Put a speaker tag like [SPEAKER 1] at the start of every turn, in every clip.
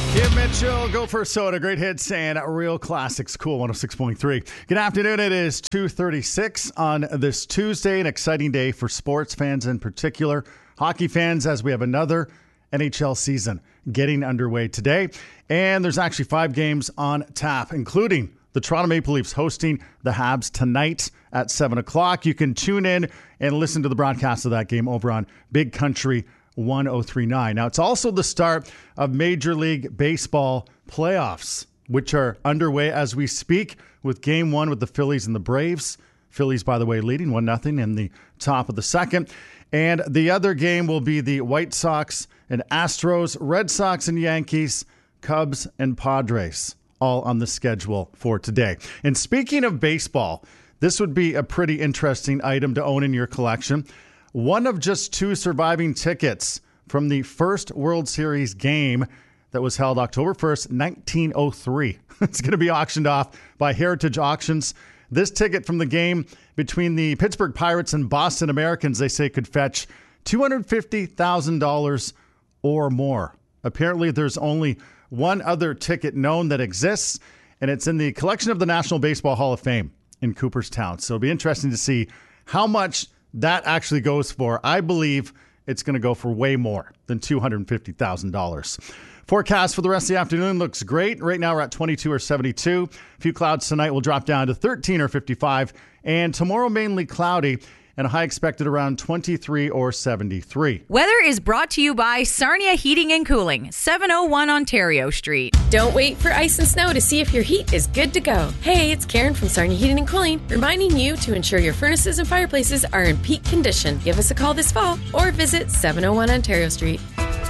[SPEAKER 1] Kim Mitchell, Go for Soda, great hits and real classics. Cool 106.3. Good afternoon. It is 2:36 on this Tuesday, an exciting day for sports fans in particular, hockey fans, as we have another NHL season getting underway today. And there's actually 5 games on tap, including the Toronto Maple Leafs hosting the Habs tonight at 7 o'clock. You can tune in and listen to the broadcast of that game over on Big Country 1039. Now, it's also the start of Major League Baseball playoffs, which are underway as we speak, with Game 1 with the Phillies and the Braves. Phillies, by the way, leading 1-0 in the top of the second. And the other game will be the White Sox and Astros, Red Sox and Yankees, Cubs and Padres, all on the schedule for today. And speaking of baseball, this would be a pretty interesting item to own in your collection. One of just 2 surviving tickets from the first World Series game that was held October 1st, 1903. It's going to be auctioned off by Heritage Auctions. This ticket from the game between the Pittsburgh Pirates and Boston Americans, they say, could fetch $250,000 or more. Apparently, there's only one other ticket known that exists, and it's in the collection of the National Baseball Hall of Fame in Cooperstown. So it'll be interesting to see how much that actually goes for. I believe it's going to go for way more than $250,000. Forecast for the rest of the afternoon looks great. Right now we're at 22 or 72. A few clouds tonight will drop down to 13 or 55. And tomorrow mainly cloudy and a high expected around 23 or 73.
[SPEAKER 2] Weather is brought to you by Sarnia Heating and Cooling, 701 Ontario Street.
[SPEAKER 3] Don't wait for ice and snow to see if your heat is good to go. Hey, it's Karen from Sarnia Heating and Cooling, reminding you to ensure your furnaces and fireplaces are in peak condition. Give us a call this fall or visit 701 Ontario Street.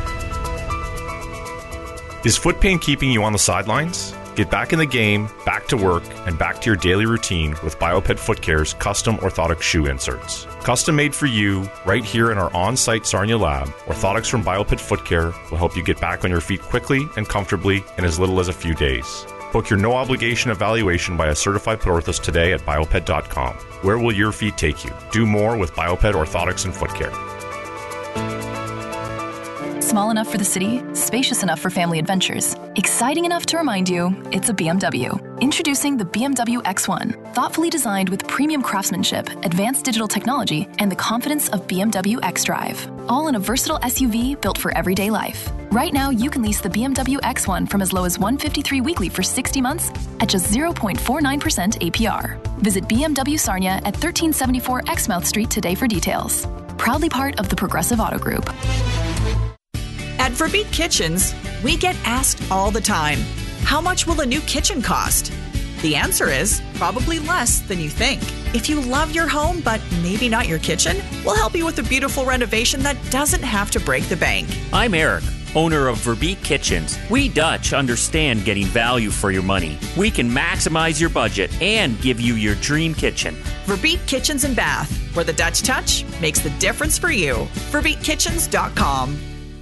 [SPEAKER 4] Is foot pain keeping you on the sidelines? Get back in the game, back to work, and back to your daily routine with Bioped Foot Care's custom orthotic shoe inserts. Custom made for you right here in our on-site Sarnia lab, orthotics from Bioped Foot Care will help you get back on your feet quickly and comfortably in as little as a few days. Book your no-obligation evaluation by a certified foot orthopedist today at bioped.com. Where will your feet take you? Do more with Bioped Orthotics and Foot Care.
[SPEAKER 5] Small enough for the city, spacious enough for family adventures, exciting enough to remind you it's a BMW. Introducing the BMW X1, thoughtfully designed with premium craftsmanship, advanced digital technology, and the confidence of BMW xDrive. All in a versatile SUV built for everyday life. Right now, you can lease the BMW X1 from as low as $153 weekly for 60 months at just 0.49% APR. Visit BMW Sarnia at 1374 Exmouth Street today for details. Proudly part of the Progressive Auto Group.
[SPEAKER 6] At Verbeek Kitchens, we get asked all the time, how much will a new kitchen cost? The answer is probably less than you think. If you love your home, but maybe not your kitchen, we'll help you with a beautiful renovation that doesn't have to break the bank.
[SPEAKER 7] I'm Eric, owner of Verbeek Kitchens. We Dutch understand getting value for your money. We can maximize your budget and give you your dream kitchen.
[SPEAKER 6] Verbeek Kitchens and Bath, where the Dutch touch makes the difference for you. VerbeekKitchens.com.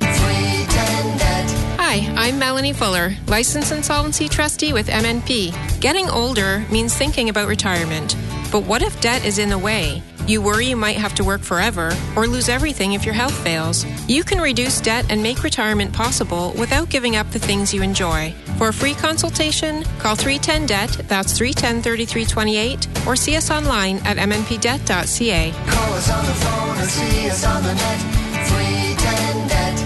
[SPEAKER 8] Hi, I'm Melanie Fuller, licensed insolvency trustee with MNP. Getting older means thinking about retirement. But what if debt is in the way? You worry you might have to work forever or lose everything if your health fails. You can reduce debt and make retirement possible without giving up the things you enjoy. For a free consultation, call 310-DEBT, that's 310-3328, or see us online at mnpdebt.ca.
[SPEAKER 9] Call us on the phone or see us on the net, 310-DEBT.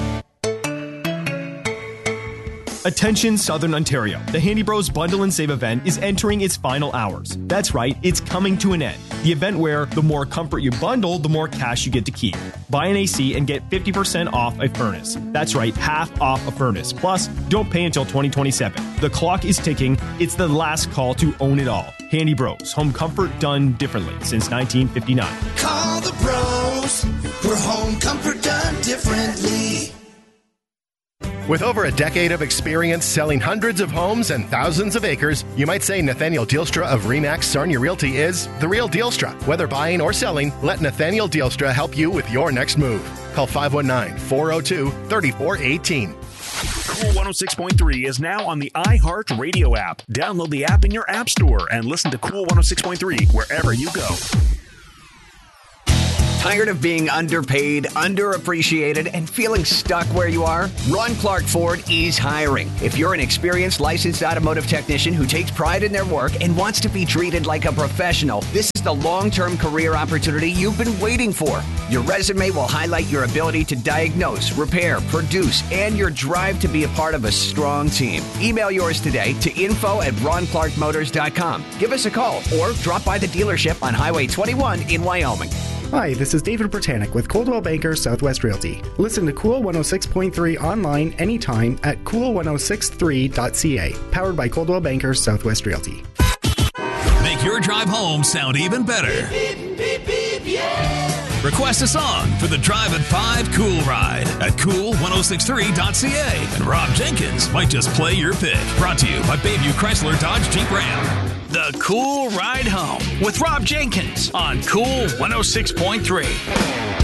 [SPEAKER 10] Attention Southern Ontario. The Handy Bros Bundle and Save event is entering its final hours. That's right, it's coming to an end. The event where the more comfort you bundle, the more cash you get to keep. Buy an AC and get 50% off a furnace. That's right, half off a furnace. Plus, don't pay until 2027. The clock is ticking. It's the last call to own it all. Handy Bros, home comfort done differently since 1959.
[SPEAKER 9] Call the bros, for home comfort done differently.
[SPEAKER 11] With over a decade of experience selling hundreds of homes and thousands of acres, you might say Nathaniel Dealstra of RE/MAX Sarnia Realty is the real Dealstra. Whether buying or selling, let Nathaniel Dealstra help you with your next move. Call 519-402-3418.
[SPEAKER 12] Cool 106.3 is now on the iHeart Radio app. Download the app in your app store and listen to Cool 106.3 wherever you go.
[SPEAKER 13] Tired of being underpaid, underappreciated, and feeling stuck where you are? Ron Clark Ford is hiring. If you're an experienced, licensed automotive technician who takes pride in their work and wants to be treated like a professional, this is the long-term career opportunity you've been waiting for. Your resume will highlight your ability to diagnose, repair, produce, and your drive to be a part of a strong team. Email yours today to info@ronclarkmotors.com. Give us a call or drop by the dealership on Highway 21 in Wyoming.
[SPEAKER 14] Hi, this is David Britannic with Coldwell Banker Southwest Realty. Listen to Cool 106.3 online anytime at cool1063.ca. Powered by Coldwell Banker Southwest Realty.
[SPEAKER 15] Make your drive home sound even better. Request a song for the Drive at 5 Cool Ride at cool1063.ca. And Rob Jenkins might just play your pick. Brought to you by Bayview Chrysler Dodge Jeep Ram.
[SPEAKER 16] The Cool Ride Home with Rob Jenkins on Cool 106.3.